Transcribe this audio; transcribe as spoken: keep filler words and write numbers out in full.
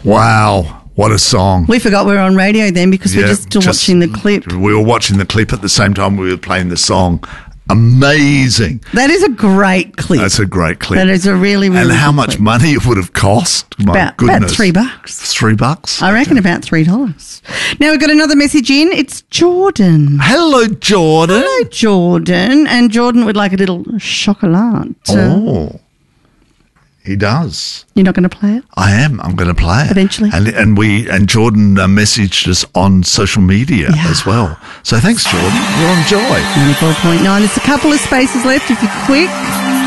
Wow. What a song. We forgot we were on radio then because Yeah, we're just still just- watching the clip. We were watching the clip at the same time we were playing the song. Amazing. That is a great clip. That's a great clip. That is a really, really And how good much clip. money it would have cost? My About, goodness. about three bucks. Three bucks? I reckon about three dollars. Now we've got another message in. It's Jordan. Hello, Jordan. Hello, Jordan. And Jordan would like a little chocolate. Oh, he does. You're not going to play it? I am. I'm going to play it Eventually. And and we and Jordan uh, messaged us on social media Yeah. as well. So thanks, Jordan. You're on Joy. ninety-four point nine. There's a couple of spaces left if you're quick.